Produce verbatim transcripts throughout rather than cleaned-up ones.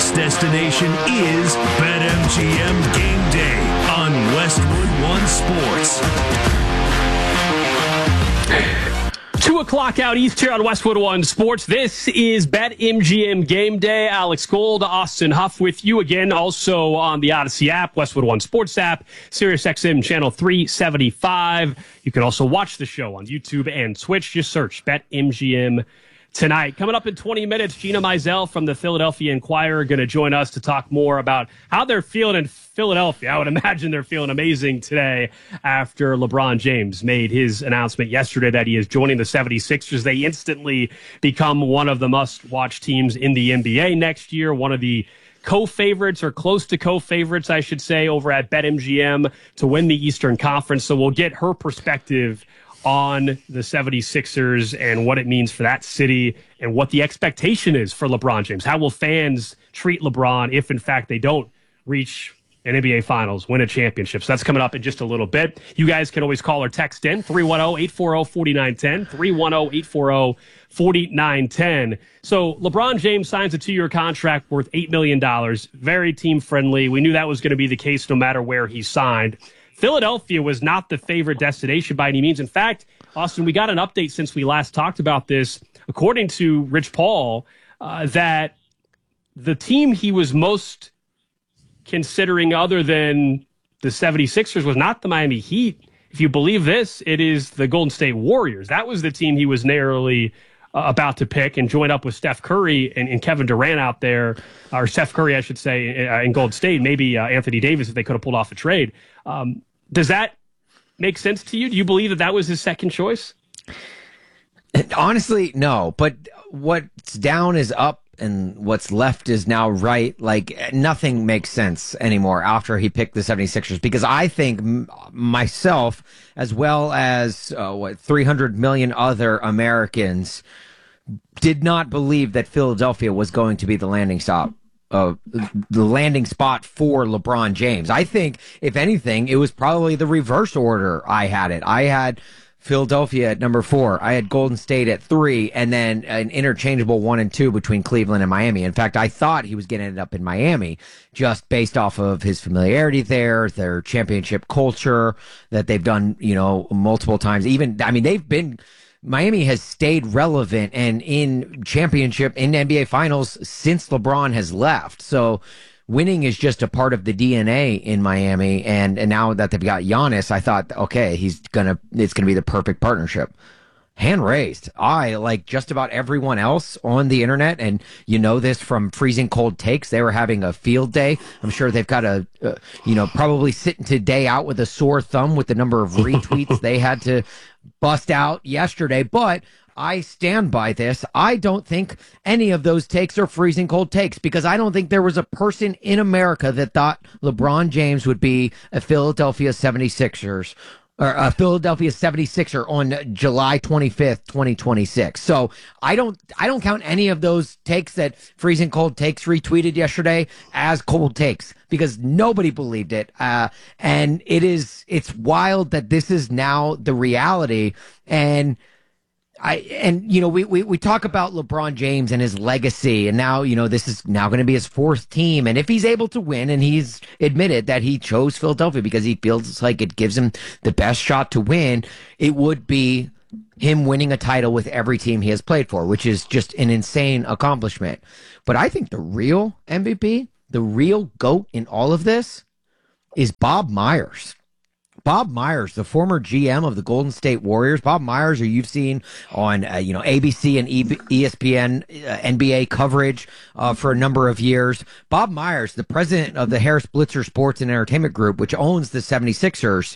next destination is BetMGM Game Day on Westwood One Sports. Two o'clock out east here on Westwood One Sports. This is BetMGM Game Day. Alex Gold, Austin Huff with you again. Also on the Odyssey app, Westwood One Sports app, SiriusXM channel three seventy-five. You can also watch the show on YouTube and Twitch. Just search BetMGM tonight. Coming up in twenty minutes, Gina Mizell from the Philadelphia Inquirer going to join us to talk more about how they're feeling in Philadelphia. I would imagine they're feeling amazing today after LeBron James made his announcement yesterday that he is joining the seventy-sixers. They instantly become one of the must-watch teams in the N B A next year, one of the co-favorites or close to co-favorites, I should say, over at BetMGM to win the Eastern Conference. So we'll get her perspective on the seventy-sixers and what it means for that city and what the expectation is for LeBron James. How will fans treat LeBron if, in fact, they don't reach an N B A Finals, win a championship? So that's coming up in just a little bit. You guys can always call or text in, three one zero, eight four zero, four nine one zero, three one zero, eight four zero, four nine one zero. So LeBron James signs a two-year contract worth eight million dollars, very team-friendly. We knew that was going to be the case no matter where he signed. Philadelphia was not the favorite destination by any means. In fact, Austin, we got an update since we last talked about this, according to Rich Paul, uh, that the team he was most considering other than the seventy-sixers was not the Miami Heat. If you believe this, it is the Golden State Warriors. That was the team he was narrowly uh, about to pick and join up with Steph Curry and, and Kevin Durant out there, or Steph Curry, I should say, uh, in Golden State, maybe uh, Anthony Davis if they could have pulled off a trade. Um, Does that make sense to you? Do you believe that that was his second choice? Honestly, no. But what's down is up and what's left is now right. Like, nothing makes sense anymore after he picked the seventy-sixers, because I think m- myself, as well as uh, what three hundred million other Americans, did not believe that Philadelphia was going to be the landing stop. Uh, the landing spot for LeBron James. I think, if anything, it was probably the reverse order I had it. I had Philadelphia at number four. I had Golden State at three, and then an interchangeable one and two between Cleveland and Miami. In fact, I thought he was going to end up in Miami just based off of his familiarity there, their championship culture that they've done, you know, multiple times. Even, I mean, they've been... Miami has stayed relevant and in championship, in N B A Finals since LeBron has left. So winning is just a part of the D N A in Miami. And, and now that they've got Giannis, I thought, okay, he's gonna, it's gonna be the perfect partnership. Hand raised. I, like just about everyone else on the internet, and you know this from Freezing Cold Takes, they were having a field day. I'm sure they've got a, uh, you know, probably sitting today out with a sore thumb with the number of retweets they had to bust out yesterday. But I stand by this. I don't think any of those takes are freezing cold takes, because I don't think there was a person in America that thought LeBron James would be a Philadelphia seventy-sixers or a Philadelphia seventy-sixer on July twenty-fifth, twenty twenty-six. So I don't, I don't count any of those takes that Freezing Cold Takes retweeted yesterday as cold takes, because nobody believed it. Uh, and it is, it's wild that this is now the reality. And I, and, you know, we, we, we talk about LeBron James and his legacy, and now, you know, this is now going to be his fourth team. And if he's able to win, and he's admitted that he chose Philadelphia because he feels like it gives him the best shot to win, it would be him winning a title with every team he has played for, which is just an insane accomplishment. But I think the real M V P, the real GOAT in all of this, is Bob Myers. Bob Myers, the former G M of the Golden State Warriors. Bob Myers, who you've seen on, uh, you know, A B C and E S P N uh, N B A coverage uh, for a number of years. Bob Myers, the president of the Harris Blitzer Sports and Entertainment Group, which owns the seventy-sixers,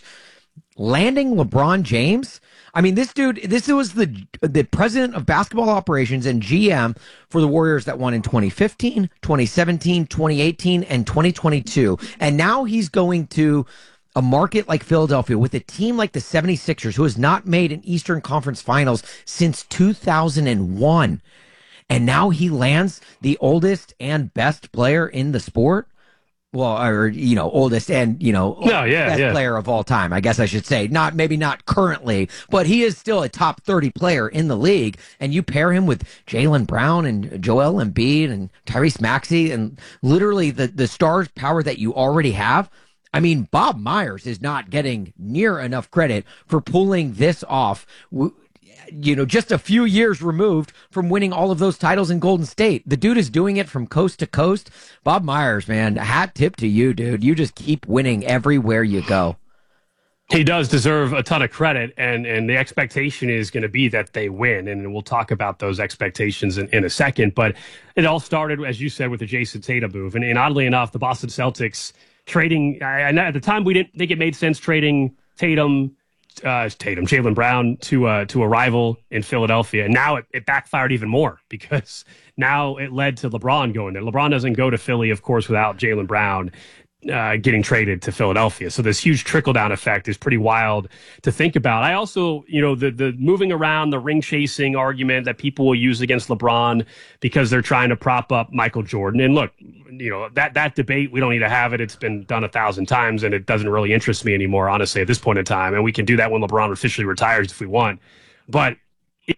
landing LeBron James. I mean, this dude, this was the the president of basketball operations and G M for the Warriors that won in twenty fifteen, twenty seventeen, twenty eighteen, and twenty twenty-two. And now he's going to a market like Philadelphia with a team like the seventy-sixers, who has not made an Eastern Conference Finals since two thousand one. And now he lands the oldest and best player in the sport. Well, or, you know, oldest and, you know, no, yeah, best yeah. player of all time, I guess I should say. Not, maybe not currently, but he is still a top thirty player in the league. And you pair him with Jaylen Brown and Joel Embiid and Tyrese Maxey and literally the, the star power that you already have. I mean, Bob Myers is not getting near enough credit for pulling this off. You know, just a few years removed from winning all of those titles in Golden State. The dude is doing it from coast to coast. Bob Myers, man, hat tip to you, dude. You just keep winning everywhere you go. He does deserve a ton of credit, and, and the expectation is going to be that they win, and we'll talk about those expectations in, in a second. But it all started, as you said, with the Jason Tatum move. And, and oddly enough, the Boston Celtics trading, I, I, at the time we didn't think it made sense trading Tatum, Uh, Tatum, Jaylen Brown to uh, to a rival in Philadelphia. And now it, it backfired even more because now it led to LeBron going there. LeBron doesn't go to Philly, of course, without Jaylen Brown uh, getting traded to Philadelphia. So this huge trickle-down effect is pretty wild to think about. I also, you know, the the moving around, the ring-chasing argument that people will use against LeBron because they're trying to prop up Michael Jordan. And look, you know, that, that debate, we don't need to have it. It's been done a thousand times, and it doesn't really interest me anymore, honestly, at this point in time. And we can do that when LeBron officially retires if we want. But it,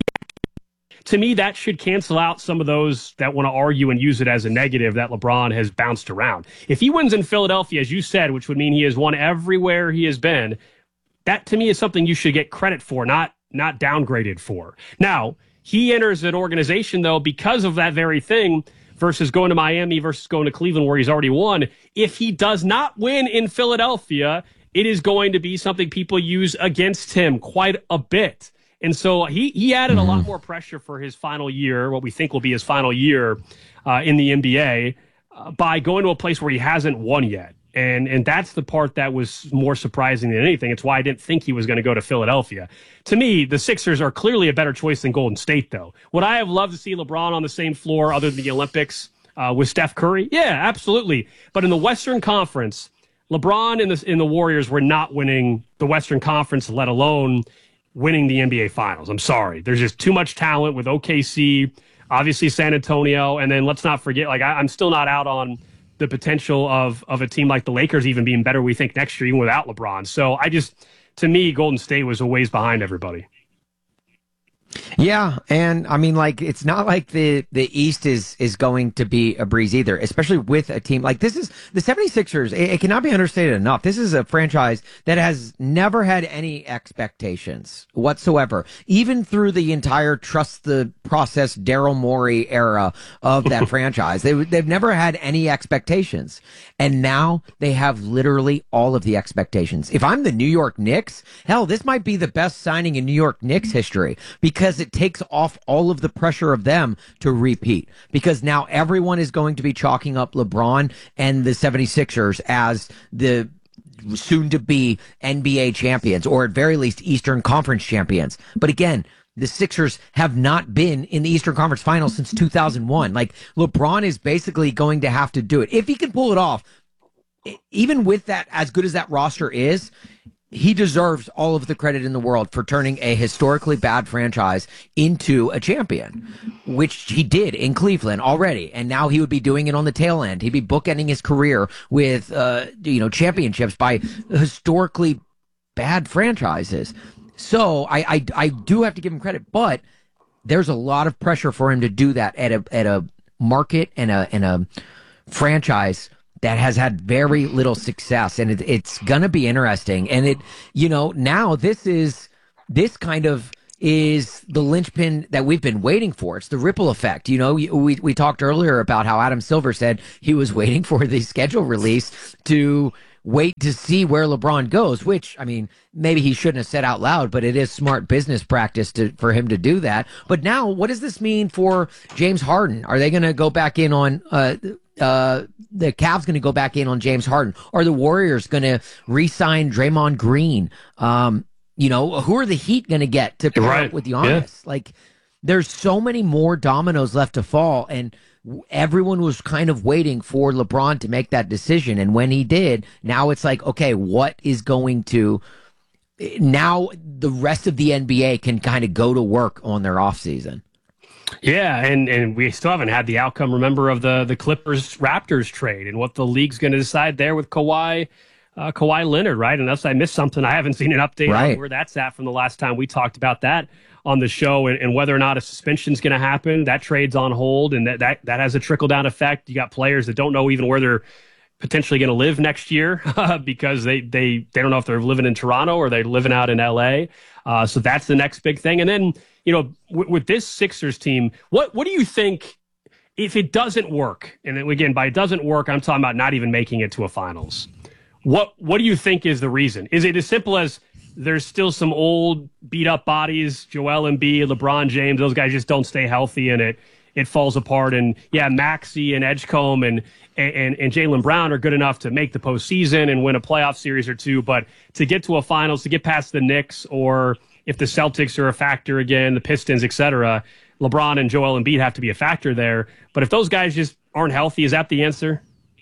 to me, that should cancel out some of those that want to argue and use it as a negative that LeBron has bounced around. If he wins in Philadelphia, as you said, which would mean he has won everywhere he has been, that to me is something you should get credit for, not not downgraded for. Now, he enters an organization, though, because of that very thing, versus going to Miami versus going to Cleveland where he's already won. If he does not win in Philadelphia, it is going to be something people use against him quite a bit. And so he, he added a lot more pressure for his final year, what we think will be his final year uh, in the N B A, uh, by going to a place where he hasn't won yet. And and that's the part that was more surprising than anything. It's why I didn't think he was going to go to Philadelphia. To me, the Sixers are clearly a better choice than Golden State, though. Would I have loved to see LeBron on the same floor other than the Olympics uh, with Steph Curry? Yeah, absolutely. But in the Western Conference, LeBron and the, and the Warriors were not winning the Western Conference, let alone winning the N B A Finals. I'm sorry. There's just too much talent with O K C, obviously San Antonio, and then let's not forget, like I, I'm still not out on the potential of of a team like the Lakers even being better, we think, next year, even without LeBron. So I just, to me, Golden State was a ways behind everybody. Yeah, and I mean, like, it's not like the, the East is is going to be a breeze either, especially with a team like this. Is the 76ers, it, it cannot be understated enough. This is a franchise that has never had any expectations whatsoever, even through the entire trust the process Daryl Morey era of that franchise. They, they've never had any expectations, and now they have literally all of the expectations. If I'm the New York Knicks, hell, this might be the best signing in New York Knicks history, because it takes off all of the pressure of them to repeat, because now everyone is going to be chalking up LeBron and the 76ers as the soon to be N B A champions, or at very least Eastern Conference champions. But again, the Sixers have not been in the Eastern Conference Finals since two thousand one. Like, LeBron is basically going to have to do it. If he can pull it off, even with that, as good as that roster is, he deserves all of the credit in the world for turning a historically bad franchise into a champion, which he did in Cleveland already. And now he would be doing it on the tail end. He'd be bookending his career with, uh, you know, championships by historically bad franchises. So I, I, I do have to give him credit, but there's a lot of pressure for him to do that at a, at a market and a, and a franchise that has had very little success, and it, it's going to be interesting. And it, you know, now this is, this kind of is the linchpin that we've been waiting for. It's the ripple effect. You know, we, we talked earlier about how Adam Silver said he was waiting for the schedule release to wait to see where LeBron goes, which, I mean, maybe he shouldn't have said out loud, but it is smart business practice to, for him to do that. But now, what does this mean for James Harden? Are they going to go back in on, uh, uh, the Cavs going to go back in on James Harden? Are the Warriors going to re-sign Draymond Green? Um, you know, who are the Heat going to get to pair right. up with Giannis? Yeah. Like, there's so many more dominoes left to fall, and everyone was kind of waiting for LeBron to make that decision. And when he did, now it's like, okay, what is going to, now the rest of the N B A can kind of go to work on their offseason. Yeah, and, and we still haven't had the outcome, remember, of the, the Clippers-Raptors trade and what the league's going to decide there with Kawhi uh, Kawhi Leonard, right? Unless I missed something, I haven't seen an update right. on where that's at from the last time we talked about that on the show, and, and whether or not a suspension is going to happen. That trade's on hold, and that, that, that has a trickle-down effect. You got players that don't know even where they're potentially going to live next year because they, they, they don't know if they're living in Toronto or they're living out in L A. Uh, so that's the next big thing. And then, you know, w- with this Sixers team, what, what do you think if it doesn't work? And again, by it doesn't work, I'm talking about not even making it to a finals. What, what do you think is the reason? Is it as simple as there's still some old beat up bodies, Joel Embiid, LeBron James, those guys just don't stay healthy and it, it falls apart. And yeah, Maxey and Edgecombe and, and, and Jaylen Brown are good enough to make the postseason and win a playoff series or two. But to get to a finals, to get past the Knicks, or if the Celtics are a factor again, the Pistons, et cetera, LeBron and Joel Embiid have to be a factor there. But if those guys just aren't healthy, is that the answer?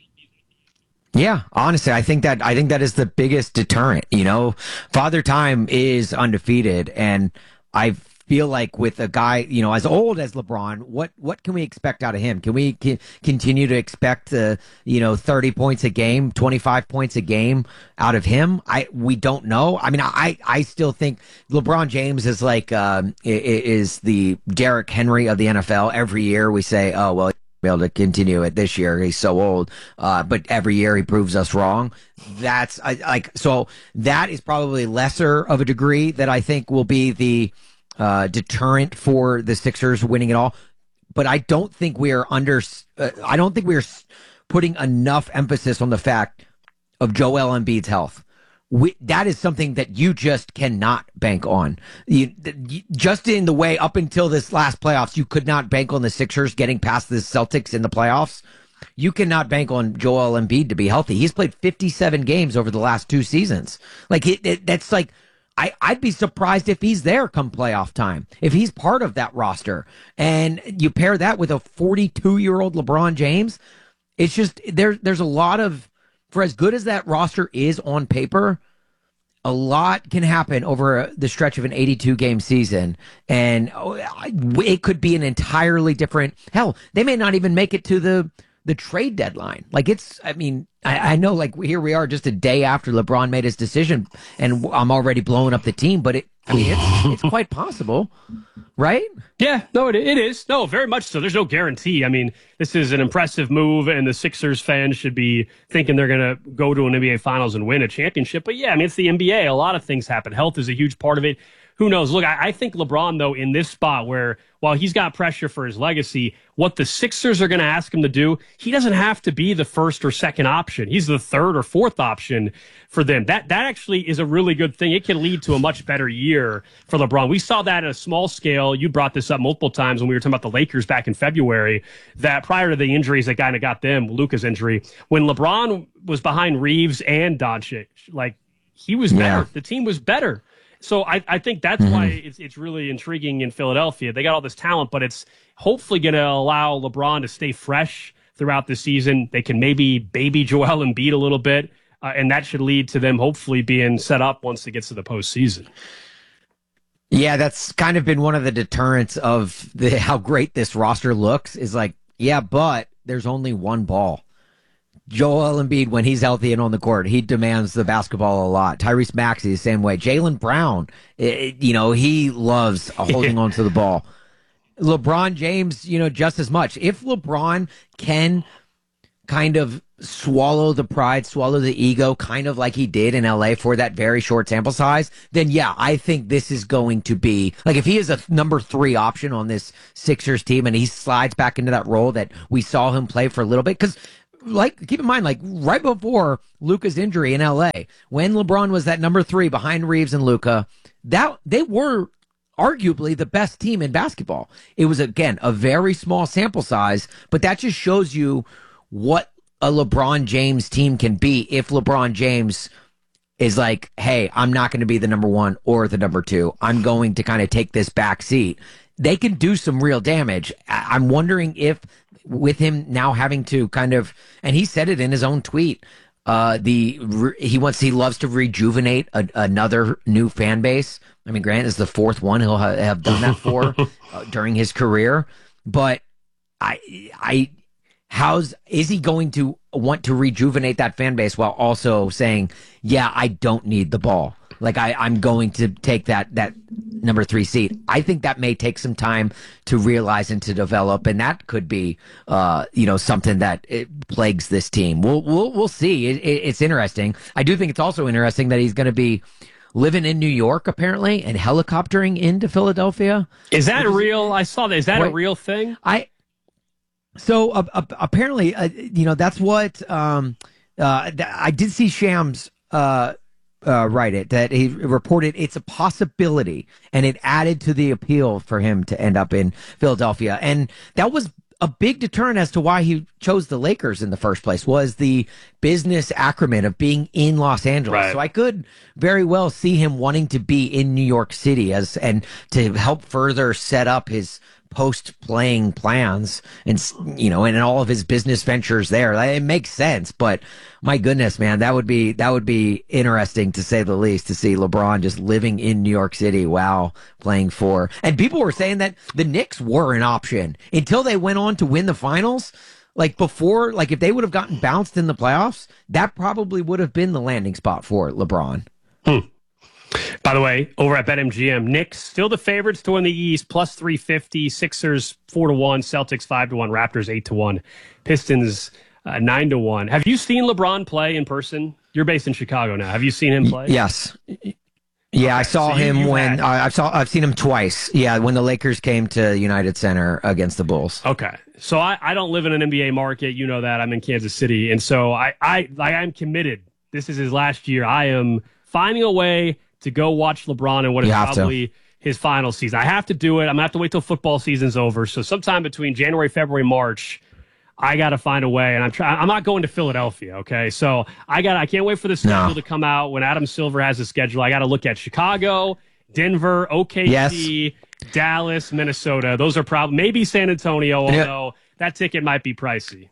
Yeah, honestly, I think that I think that is the biggest deterrent. You know, Father Time is undefeated, and I feel like with a guy, you know, as old as LeBron, what what can we expect out of him? Can we c- continue to expect, uh, you know, thirty points a game, twenty-five points a game out of him? I we don't know. I mean, I I still think LeBron James is like um, is the Derrick Henry of the N F L. Every year we say, oh well, be able to continue it this year. He's so old, uh, but every year he proves us wrong. That's I, like so. That is probably lesser of a degree that I think will be the uh, deterrent for the Sixers winning it all. But I don't think we are under. Uh, I don't think we are putting enough emphasis on the fact of Joel Embiid's health. We, that is something that you just cannot bank on. You, you, just in the way up until this last playoffs, you could not bank on the Sixers getting past the Celtics in the playoffs. You cannot bank on Joel Embiid to be healthy. He's played fifty-seven games over the last two seasons. Like it, it, that's like, I, I'd be surprised if he's there come playoff time, if he's part of that roster. And you pair that with a forty-two-year-old LeBron James, it's just there. There's a lot of, for as good as that roster is on paper, a lot can happen over the stretch of an eighty-two game season. And it could be an entirely different, hell, they may not even make it to the, the trade deadline. Like it's, I mean, I, I know like here we are just a day after LeBron made his decision and I'm already blowing up the team, but it, I mean, it's, it's quite possible, right? Yeah, no, it, it is. No, very much so. There's no guarantee. I mean, this is an impressive move, and the Sixers fans should be thinking they're going to go to an N B A Finals and win a championship. But yeah, I mean, it's the N B A. A lot of things happen. Health is a huge part of it. Who knows? Look, I, I think LeBron, though, in this spot where, while he's got pressure for his legacy, what the Sixers are going to ask him to do, he doesn't have to be the first or second option. He's the third or fourth option for them. That that actually is a really good thing. It can lead to a much better year for LeBron. We saw that at a small scale. You brought this up multiple times when we were talking about the Lakers back in February, that prior to the injuries that kind of got them, Luka's injury, when LeBron was behind Reeves and Doncic, like, he was better. Yeah. The team was better. So I, I think that's mm-hmm. why it's it's really intriguing in Philadelphia. They got all this talent, but it's hopefully going to allow LeBron to stay fresh throughout the season. They can maybe baby Joel Embiid a little bit, uh, and that should lead to them hopefully being set up once it gets to the postseason. Yeah, that's kind of been one of the deterrents of the how great this roster looks is like, yeah, but there's only one ball. Joel Embiid, when he's healthy and on the court, he demands the basketball a lot. Tyrese Maxey, the same way. Jaylen Brown, it, you know, he loves holding on to the ball. LeBron James, you know, just as much. If LeBron can kind of swallow the pride, swallow the ego, kind of like he did in L A for that very short sample size, then yeah, I think this is going to be, like if he is a number three option on this Sixers team and he slides back into that role that we saw him play for a little bit, because like, keep in mind, like right before Luka's injury in L A, when LeBron was that number three behind Reeves and Luka, that they were arguably the best team in basketball. It was, again, a very small sample size, but that just shows you what a LeBron James team can be if LeBron James is like, hey, I'm not going to be the number one or the number two. I'm going to kind of take this back seat. They can do some real damage. I- I'm wondering if with him now having to kind of, and he said it in his own tweet, Uh, the he wants he loves to rejuvenate a, another new fan base. I mean, Grant is the fourth one he'll ha- have done that for uh, during his career. But I, I, how's is he going to want to rejuvenate that fan base while also saying, "Yeah, I don't need the ball. Like I, I'm going to take that that number three seat." I think that may take some time to realize and to develop, and that could be, uh, you know, something that it plagues this team. We'll we'll we'll see. It, it, it's interesting. I do think it's also interesting that he's going to be living in New York apparently and helicoptering into Philadelphia. Is that real? I saw that. Is that Wait, a real thing? I so uh, uh, apparently, uh, you know, that's what um, uh, th- I did see Shams. Uh, Uh, write it that he reported it's a possibility, and it added to the appeal for him to end up in Philadelphia. And that was a big deterrent as to why he chose the Lakers in the first place, was the business acumen of being in Los Angeles. Right. So I could very well see him wanting to be in New York City as and to help further set up his post-playing plans and, you know, and all of his business ventures there. It makes sense, but my goodness, man, that would be that would be interesting to say the least, to see LeBron just living in New York City while playing for. And people were saying that the Knicks were an option until they went on to win the finals. Like before, like if they would have gotten bounced in the playoffs, that probably would have been the landing spot for LeBron. Hmm. By the way, over at BetMGM, Knicks still the favorites to win the East, plus three fifty. Sixers four to one, Celtics five to one, Raptors eight to one, Pistons uh, nine to one. Have you seen LeBron play in person? You're based in Chicago now. Have you seen him play? Yes. Yeah, I saw so you- him you've when had- uh, I saw I've seen him twice. Yeah, when the Lakers came to United Center against the Bulls. Okay. So I, I don't live in an N B A market. You know that. I'm in Kansas City. And so I, I like I'm committed. This is his last year. I am finding a way to go watch LeBron in what is You have to. probably his final season. I have to do it. I'm going to have to wait till football season's over. So sometime between January, February, March, I got to find a way. And I'm trying. I'm not going to Philadelphia. Okay. So I got. I can't wait for the schedule No. to come out. When Adam Silver has the schedule, I got to look at Chicago, Denver, O K C, Dallas, Minnesota. Those are probably maybe San Antonio, Yeah. although that ticket might be pricey.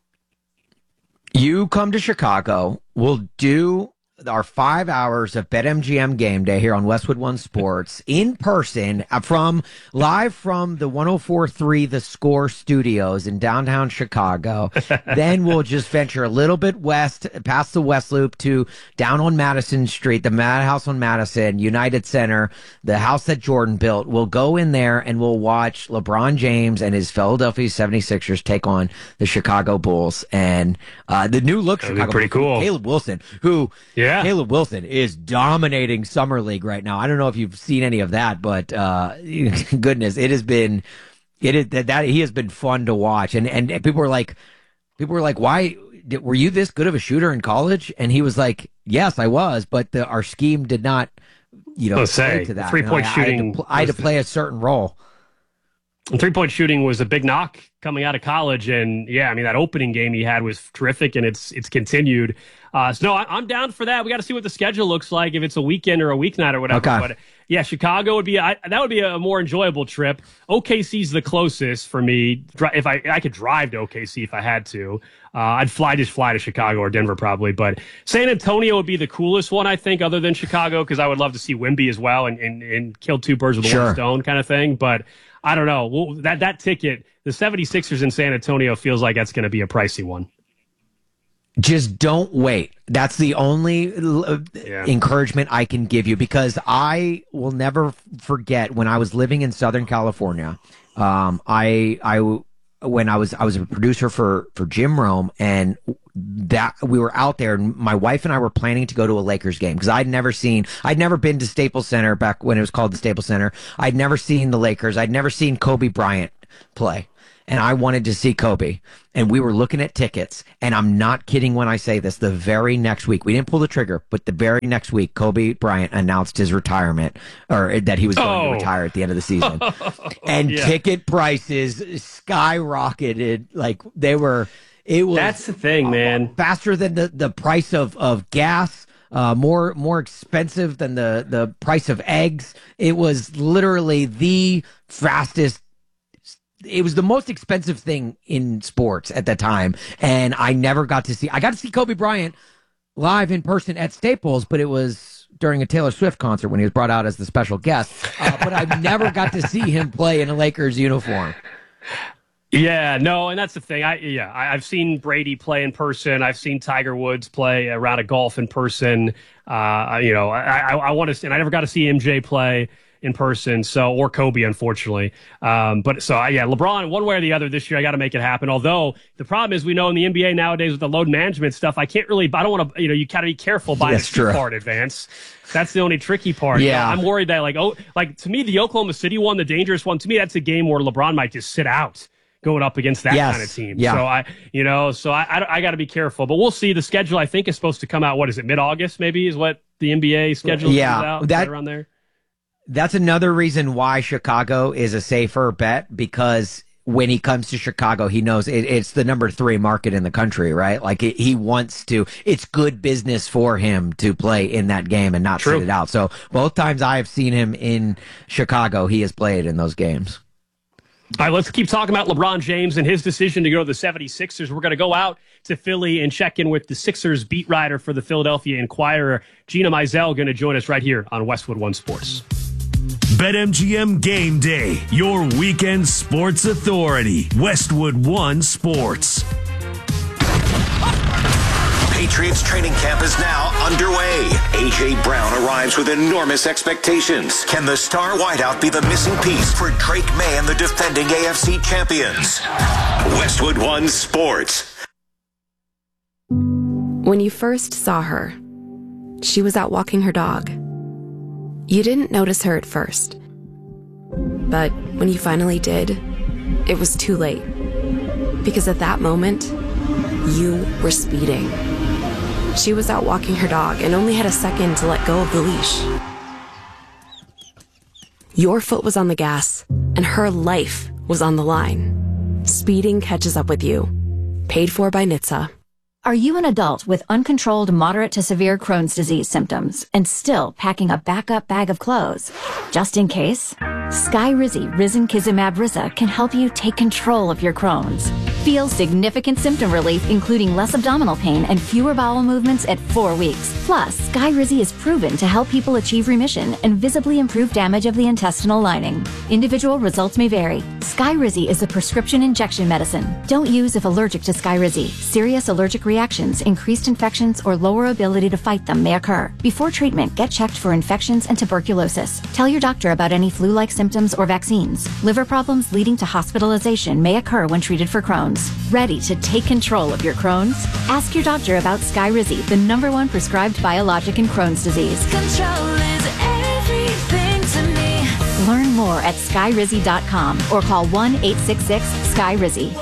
You come to Chicago, we'll do our five hours of BetMGM game day here on Westwood One Sports in person uh, from live from the one oh four point three The Score studios in downtown Chicago. Then we'll just venture a little bit west past the West Loop to down on Madison Street, the Madhouse on Madison, United Center, the house that Jordan built. We'll go in there and we'll watch LeBron James and his Philadelphia seventy-sixers take on the Chicago Bulls. And uh, the new look That'd be Chicago pretty Bulls, cool. Caleb Wilson, who Yeah. Caleb Wilson is dominating Summer League right now. I don't know if you've seen any of that, but uh, goodness, it has been it is that, that he has been fun to watch. And and people were like, people were like, why did, were you this good of a shooter in college? And he was like, yes, I was, but the, our scheme did not, you know, Let's say, play to that. three-point You know, I- I had to shooting pl- I had to was- play a certain role. And three-point shooting was a big knock coming out of college, and yeah, I mean that opening game he had was terrific, and it's it's continued. Uh, so no, I, I'm down for that. We got to see what the schedule looks like, if it's a weekend or a weeknight or whatever. Okay. But yeah, Chicago would be I, that would be a more enjoyable trip. O K C's the closest for me. Dri- If I I could drive to O K C if I had to, uh, I'd fly just fly to Chicago or Denver probably. But San Antonio would be the coolest one, I think, other than Chicago, because I would love to see Wemby as well and and, and kill two birds with Sure. one stone kind of thing. But I don't know. Well, that that ticket, the seventy-sixers in San Antonio, feels like that's going to be a pricey one. Just don't wait. That's the only uh, Yeah. encouragement I can give you, because I will never f- forget when I was living in Southern California. Um, I, I, when I was, I was a producer for, for Jim Rome, and that we were out there, and my wife and I were planning to go to a Lakers game, because I'd never seen, I'd never been to Staples Center back when it was called the Staples Center. I'd never seen the Lakers. I'd never seen Kobe Bryant play. And I wanted to see Kobe, and we were looking at tickets, and I'm not kidding when I say this, the very next week, we didn't pull the trigger, but the very next week, Kobe Bryant announced his retirement, or that he was going Oh. to retire at the end of the season. And Yeah. ticket prices skyrocketed. Like they were, it was That's the thing, man. faster than the, the price of, of gas. Uh, more more expensive than the, the price of eggs. It was literally the fastest. It was the most expensive thing in sports at the time, and I never got to see. I got to see Kobe Bryant live in person at Staples, but it was during a Taylor Swift concert when he was brought out as the special guest. Uh, but I've never got to see him play in a Lakers uniform. Yeah, no, and that's the thing. I yeah, I, I've seen Brady play in person. I've seen Tiger Woods play a round of golf in person. Uh, you know, I I, I want to, and I never got to see M J play in person, so or Kobe, unfortunately. Um, but so I, yeah, LeBron, one way or the other this year, I got to make it happen. Although the problem is, we know in the N B A nowadays with the load management stuff, I can't really. I don't want to. You know, you got to be careful buying That's a true. card advance. That's the only tricky part. Yeah. I'm worried that like oh, like to me the Oklahoma City one, the dangerous one. To me, that's a game where LeBron might just sit out going up against that Yes. kind of team. Yeah. So I, you know, so I, I, I got to be careful, but we'll see. The schedule, I think, is supposed to come out. What is it? Mid-August, maybe, is what the N B A schedule Yeah, comes out. that- right around there. That's another reason why Chicago is a safer bet, because when he comes to Chicago, he knows it, it's the number three market in the country, right? Like it, he wants to, it's good business for him to play in that game and not True. sit it out. So both times I have seen him in Chicago, he has played in those games. All right, let's keep talking about LeBron James and his decision to go to the seventy-sixers. We're going to go out to Philly and check in with the Sixers beat writer for the Philadelphia Inquirer, Gina Mizell, going to join us right here on Westwood One Sports. BetMGM Game Day, your weekend sports authority. Westwood One Sports. Patriots training camp is now underway. A J. Brown arrives with enormous expectations. Can the star wideout be the missing piece for Drake May and the defending A F C champions? Westwood One Sports. When you first saw her, she was out walking her dog. You didn't notice her at first. But when you finally did, it was too late. Because at that moment, you were speeding. She was out walking her dog and only had a second to let go of the leash. Your foot was on the gas, and her life was on the line. Speeding catches up with you. Paid for by N H T S A. Are you an adult with uncontrolled moderate to severe Crohn's disease symptoms and still packing a backup bag of clothes? Just in case, Skyrizi Risankizumab Riza can help you take control of your Crohn's. Feel significant symptom relief, including less abdominal pain and fewer bowel movements at four weeks. Plus, Skyrizi is proven to help people achieve remission and visibly improve damage of the intestinal lining. Individual results may vary. Skyrizi is a prescription injection medicine. Don't use if allergic to Skyrizi. Serious allergic reactions, increased infections, or lower ability to fight them may occur. Before treatment, get checked for infections and tuberculosis. Tell your doctor about any flu-like symptoms or vaccines. Liver problems leading to hospitalization may occur when treated for Crohn's. Ready to take control of your Crohn's? Ask your doctor about Skyrizi, the number one prescribed biologic in Crohn's disease. Control is everything to me. Learn more at skyrizi dot com or call one eight six six Skyrizi.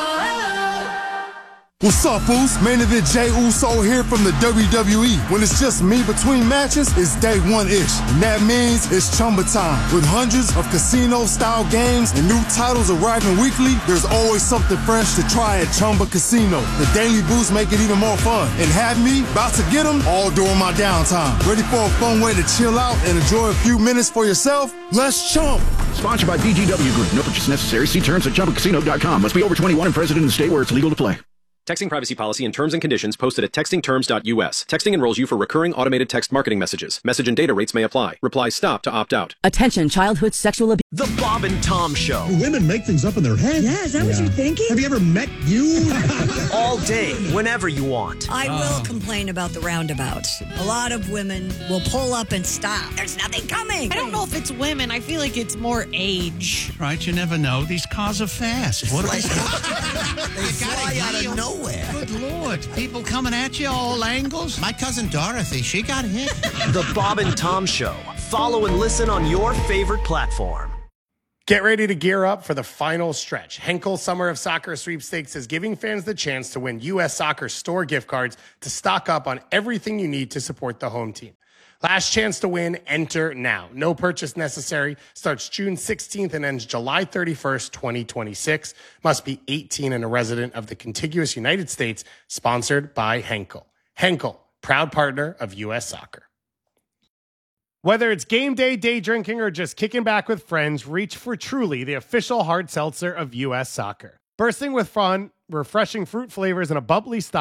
What's up, Foos? Main event Jey Uso here from the W W E. When it's just me between matches, it's day one-ish. And that means it's Chumba time. With hundreds of casino-style games and new titles arriving weekly, there's always something fresh to try at Chumba Casino. The daily boosts make it even more fun. And have me about to get them all during my downtime. Ready for a fun way to chill out and enjoy a few minutes for yourself? Let's chump! Sponsored by B G W Group. No purchase necessary. See terms at chumba casino dot com. Must be over twenty-one and present in the state where it's legal to play. Texting privacy policy and terms and conditions posted at texting terms dot U S. Texting enrolls you for recurring automated text marketing messages. Message and data rates may apply. Reply stop to opt out. Attention, childhood sexual abuse. The Bob and Tom Show. Women make things up in their head. Yeah, is that yeah. what you're thinking? Have you ever met you? All day, whenever you want. I will complain about the roundabouts. A lot of women will pull up and stop. There's nothing coming. I don't know if it's women. I feel like it's more age. Right, you never know. These cars are fast. What Like, they fly out of nowhere. Good Lord. People coming at you all angles. My cousin Dorothy, she got hit. The Bob and Tom Show. Follow and listen on your favorite platform. Get ready to gear up for the final stretch. Henkel Summer of Soccer Sweepstakes is giving fans the chance to win U S Soccer store gift cards to stock up on everything you need to support the home team. Last chance to win, enter now. No purchase necessary. Starts June sixteenth and ends July thirty-first, twenty twenty-six. Must be eighteen and a resident of the contiguous United States. Sponsored by Henkel. Henkel, proud partner of U S Soccer. Whether it's game day, day drinking, or just kicking back with friends, reach for Truly, the official hard seltzer of U S Soccer. Bursting with fun, refreshing fruit flavors, and a bubbly style,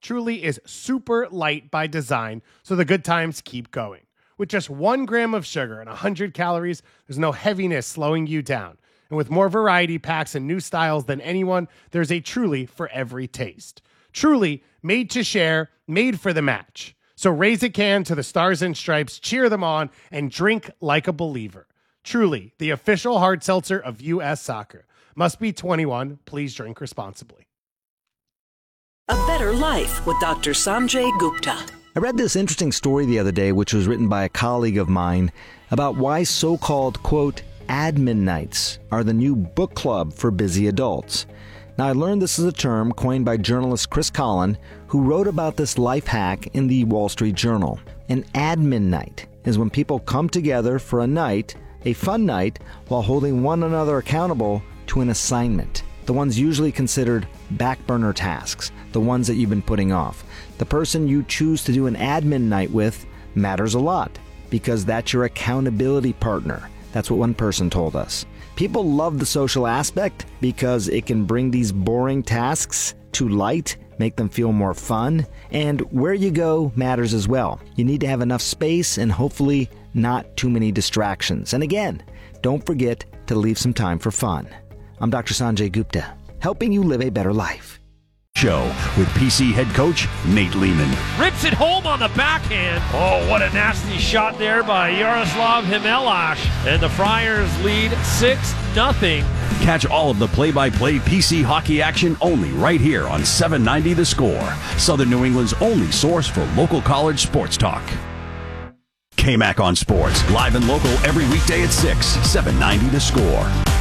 Truly is super light by design, so the good times keep going. With just one gram of sugar and one hundred calories, there's no heaviness slowing you down. And with more variety packs and new styles than anyone, there's a Truly for every taste. Truly, made to share, made for the match. So raise a can to the Stars and Stripes, cheer them on, and drink like a believer. Truly, the official hard seltzer of U S Soccer. Must be twenty-one. Please drink responsibly. A Better Life with Doctor Sanjay Gupta. I read this interesting story the other day, which was written by a colleague of mine, about why so-called, quote, admin nights are the new book club for busy adults. Now, I learned this is a term coined by journalist Chris Collin, who wrote about this life hack in the Wall Street Journal. An admin night is when people come together for a night, a fun night, while holding one another accountable to an assignment. The ones usually considered back burner tasks, the ones that you've been putting off. The person you choose to do an admin night with matters a lot because that's your accountability partner. That's what one person told us. People love the social aspect because it can bring these boring tasks to light, make them feel more fun, and where you go matters as well. You need to have enough space and hopefully not too many distractions. And again, don't forget to leave some time for fun. I'm Doctor Sanjay Gupta, helping you live a better life. Show with P C head coach Nate Lehman. Rips it home on the backhand. Oh, what a nasty shot there by Yaroslav Himelash. And the Friars lead six nothing. Catch all of the play-by-play P C hockey action only right here on seven ninety The Score, Southern New England's only source for local college sports talk. K-Mac on Sports, live and local every weekday at six, seven ninety The Score.